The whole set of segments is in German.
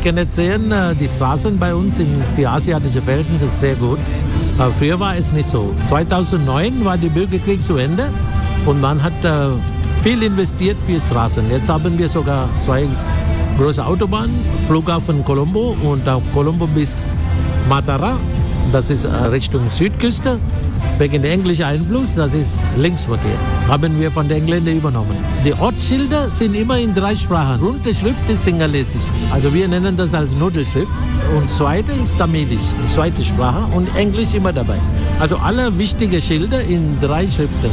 können jetzt sehen, die Straßen bei uns für asiatische Verhältnisse ist sehr gut. Früher war es nicht so. 2009 war der Bürgerkrieg zu Ende und man hat viel investiert für Straßen. Jetzt haben wir sogar 2 große Autobahnen, Flughafen Colombo und auch Colombo bis Matara. Das ist Richtung Südküste. Wegen dem englischen Einfluss, das ist Linksverkehr, haben wir von den Engländern übernommen. Die Ortsschilder sind immer in 3 Sprachen. Runde Schrift ist Singalesisch. Also wir nennen das als Nudelschrift. Und zweite ist Tamilisch, die zweite Sprache. Und Englisch immer dabei. Also alle wichtigen Schilder in 3 Schriften.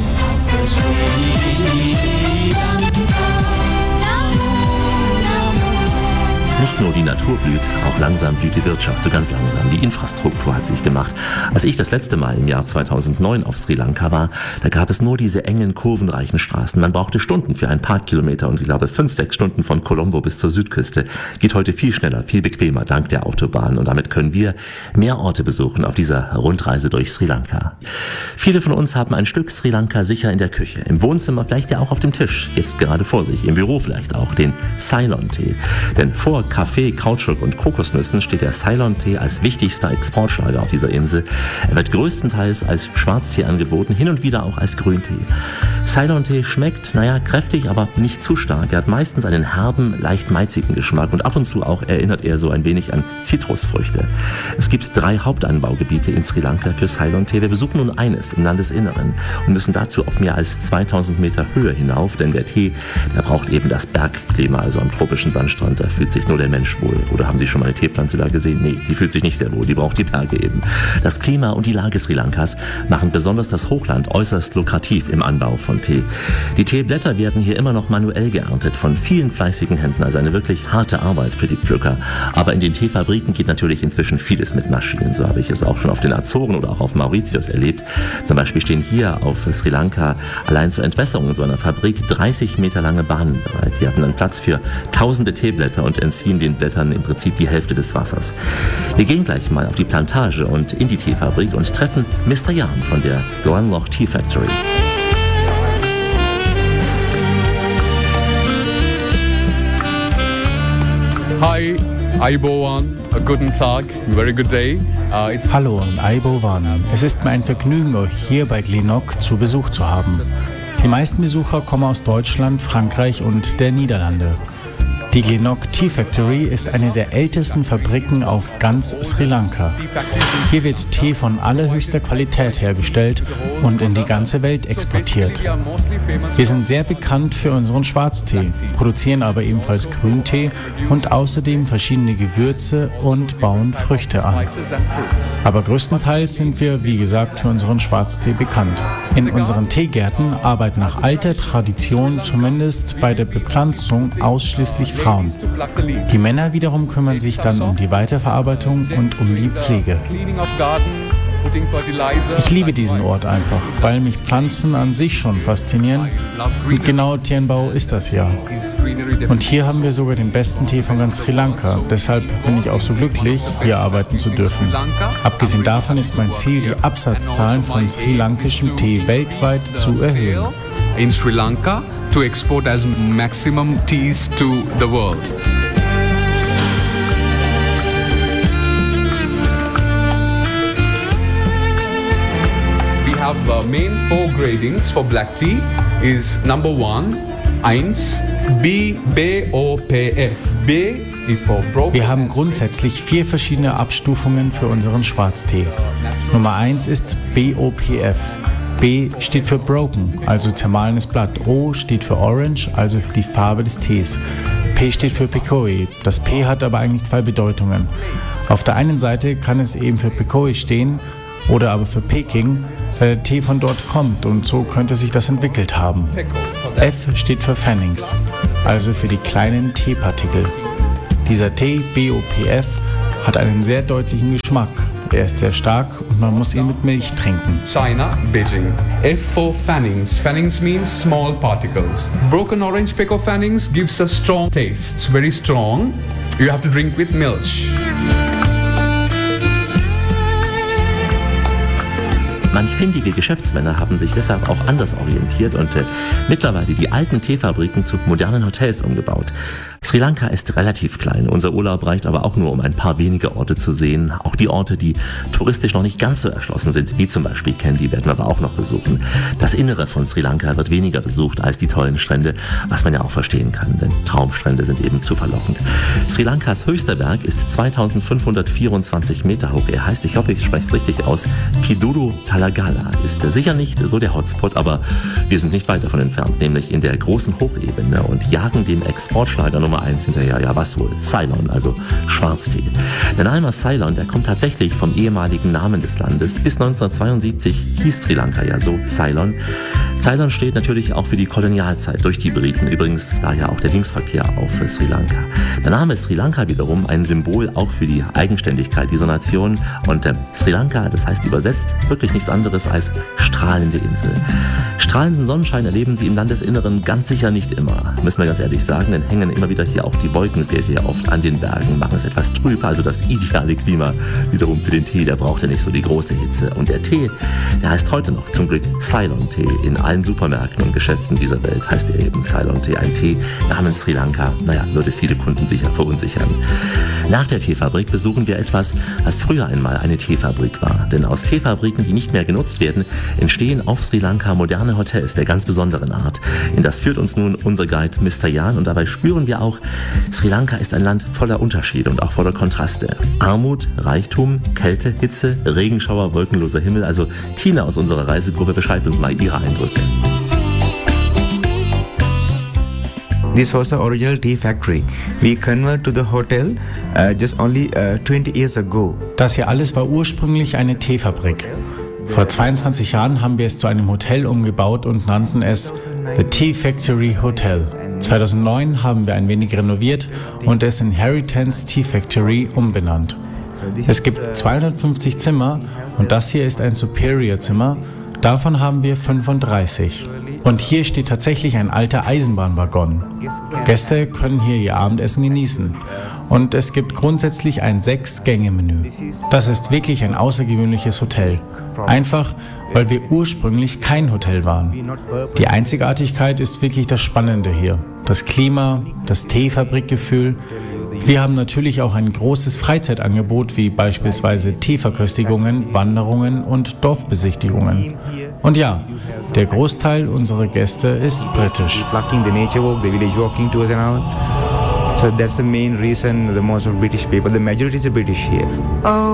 Nicht nur die Natur blüht, auch langsam blüht die Wirtschaft, so ganz langsam. Die Infrastruktur hat sich gemacht. Als ich das letzte Mal im Jahr 2009 auf Sri Lanka war, da gab es nur diese engen, kurvenreichen Straßen. Man brauchte Stunden für ein paar Kilometer und ich glaube 5-6 Stunden von Colombo bis zur Südküste. Geht heute viel schneller, viel bequemer, dank der Autobahn. Und damit können wir mehr Orte besuchen auf dieser Rundreise durch Sri Lanka. Viele von uns haben ein Stück Sri Lanka sicher in der Küche, im Wohnzimmer, vielleicht ja auch auf dem Tisch, jetzt gerade vor sich, im Büro vielleicht auch, den Ceylon-Tee. Denn vor Kaffee, Kautschuk und Kokosnüssen steht der Ceylon-Tee als wichtigster Exportschlager auf dieser Insel. Er wird größtenteils als Schwarztee angeboten, hin und wieder auch als Grüntee. Ceylon-Tee schmeckt, kräftig, aber nicht zu stark. Er hat meistens einen herben, leicht malzigen Geschmack und ab und zu auch erinnert er so ein wenig an Zitrusfrüchte. Es gibt 3 Hauptanbaugebiete in Sri Lanka für Ceylon-Tee. Wir besuchen nun eines im Landesinneren und müssen dazu auf mehr als 2000 Meter Höhe hinauf, denn der Tee, der braucht eben das Bergklima, also am tropischen Sandstrand, da fühlt sich nur der Mensch wohl. Oder haben Sie schon mal eine Teepflanze da gesehen? Nee, die fühlt sich nicht sehr wohl, die braucht die Berge eben. Das Klima und die Lage Sri Lankas machen besonders das Hochland äußerst lukrativ im Anbau von Tee. Die Teeblätter werden hier immer noch manuell geerntet von vielen fleißigen Händen, also eine wirklich harte Arbeit für die Pflücker. Aber in den Teefabriken geht natürlich inzwischen vieles mit Maschinen. So habe ich es auch schon auf den Azoren oder auch auf Mauritius erlebt. Zum Beispiel stehen hier auf Sri Lanka allein zur Entwässerung in so einer Fabrik 30 Meter lange Bahnen bereit. Die haben dann Platz für tausende Teeblätter und entziehen den Blättern im Prinzip die Hälfte des Wassers. Wir gehen gleich mal auf die Plantage und in die Teefabrik und treffen Mr. Jan von der Goanloch Tea Factory. Hi, Aibowan, guten Tag, very good day. Hallo und Aibowan. Es ist mir ein Vergnügen, euch hier bei Greenock zu Besuch zu haben. Die meisten Besucher kommen aus Deutschland, Frankreich und der Niederlande. Die Greenock Tea Factory ist eine der ältesten Fabriken auf ganz Sri Lanka. Hier wird Tee von allerhöchster Qualität hergestellt und in die ganze Welt exportiert. Wir sind sehr bekannt für unseren Schwarztee, produzieren aber ebenfalls Grüntee und außerdem verschiedene Gewürze und bauen Früchte an. Aber größtenteils sind wir, wie gesagt, für unseren Schwarztee bekannt. In unseren Teegärten arbeiten nach alter Tradition, zumindest bei der Bepflanzung, ausschließlich Frauen. Die Männer wiederum kümmern sich dann um die Weiterverarbeitung und um die Pflege. Ich liebe diesen Ort einfach, weil mich Pflanzen an sich schon faszinieren. Und genau Tienbao ist das ja. Und hier haben wir sogar den besten Tee von ganz Sri Lanka. Deshalb bin ich auch so glücklich, hier arbeiten zu dürfen. Abgesehen davon ist mein Ziel, die Absatzzahlen von sri lankischem Tee weltweit zu erhöhen. In Sri Lanka to export as maximum teas to the world. We have main 4 gradings for black tea is number 1, 1, BOPF. B for broken. Wir haben grundsätzlich 4 verschiedene Abstufungen für unseren Schwarztee. Nummer 1 ist BOPF. B steht für broken, also zermahlenes Blatt. O steht für orange, also für die Farbe des Tees. P steht für Pekoe. Das P hat aber eigentlich 2 Bedeutungen. Auf der einen Seite kann es eben für Pekoe stehen oder aber für Peking, da der Tee von dort kommt und so könnte sich das entwickelt haben. F steht für Fannings, also für die kleinen Teepartikel. Dieser Tee, BOPF, hat einen sehr deutlichen Geschmack. Er ist sehr stark und man muss ihn mit Milch trinken. China, Beijing. F for Fannings. Fannings means small particles. Broken orange Pekoe Fannings gives a strong taste. It's very strong. You have to drink with milk. Und manch findige Geschäftsmänner haben sich deshalb auch anders orientiert und mittlerweile die alten Teefabriken zu modernen Hotels umgebaut. Sri Lanka ist relativ klein. Unser Urlaub reicht aber auch nur, um ein paar wenige Orte zu sehen. Auch die Orte, die touristisch noch nicht ganz so erschlossen sind, wie zum Beispiel Kandy, werden wir aber auch noch besuchen. Das Innere von Sri Lanka wird weniger besucht als die tollen Strände, was man ja auch verstehen kann, denn Traumstrände sind eben zu verlockend. Sri Lankas höchster Berg ist 2524 Meter hoch. Er heißt, ich hoffe, ich spreche es richtig aus, Piduru Talagala. Ist sicher nicht so der Hotspot, aber wir sind nicht weit davon entfernt, nämlich in der großen Hochebene und jagen dem Exportschlager Nummer 1 hinterher. Ja, was wohl? Ceylon, also Schwarztee. Der Name Ceylon, der kommt tatsächlich vom ehemaligen Namen des Landes. Bis 1972 hieß Sri Lanka ja so, Ceylon. Ceylon steht natürlich auch für die Kolonialzeit durch die Briten. Übrigens daher auch der Linksverkehr auf Sri Lanka. Der Name Sri Lanka wiederum ein Symbol auch für die Eigenständigkeit dieser Nation. Und Sri Lanka, das heißt übersetzt wirklich nichts anderes als strahlende Insel. Strahlenden Sonnenschein erleben Sie im Landesinneren ganz sicher nicht immer, müssen wir ganz ehrlich sagen, denn hängen immer wieder hier auch die Wolken sehr, sehr oft an den Bergen, machen es etwas trüb, also das ideale Klima wiederum für den Tee, der braucht ja nicht so die große Hitze. Und der Tee, der heißt heute noch zum Glück Ceylon-Tee. In allen Supermärkten und Geschäften dieser Welt heißt er eben Ceylon-Tee. Ein Tee namens Sri Lanka, würde viele Kunden sicher verunsichern. Nach der Teefabrik besuchen wir etwas, was früher einmal eine Teefabrik war. Denn aus Teefabriken, die nicht mehr genutzt werden, entstehen auf Sri Lanka moderne Hotels der ganz besonderen Art. In das führt uns nun unser Guide Mr. Jan und dabei spüren wir auch, Sri Lanka ist ein Land voller Unterschiede und auch voller Kontraste. Armut, Reichtum, Kälte, Hitze, Regenschauer, wolkenloser Himmel. Also Tina aus unserer Reisegruppe beschreibt uns mal ihre Eindrücke. This was the original tea factory. We converted to the hotel just only 20 years ago. Das hier alles war ursprünglich eine Teefabrik. Vor 22 Jahren haben wir es zu einem Hotel umgebaut und nannten es The Tea Factory Hotel. 2009 haben wir ein wenig renoviert und es in Harrington's Tea Factory umbenannt. Es gibt 250 Zimmer und das hier ist ein Superior-Zimmer. Davon haben wir 35. Und hier steht tatsächlich ein alter Eisenbahnwaggon. Gäste können hier ihr Abendessen genießen. Und es gibt grundsätzlich ein 6-Gänge-Menü. Das ist wirklich ein außergewöhnliches Hotel. Einfach, weil wir ursprünglich kein Hotel waren. Die Einzigartigkeit ist wirklich das Spannende hier. Das Klima, das Teefabrikgefühl. Wir haben natürlich auch ein großes Freizeitangebot, wie beispielsweise Teeverköstigungen, Wanderungen und Dorfbesichtigungen. Und ja, der Großteil unserer Gäste ist britisch. So that's the main reason the most of British people, the majority is British here.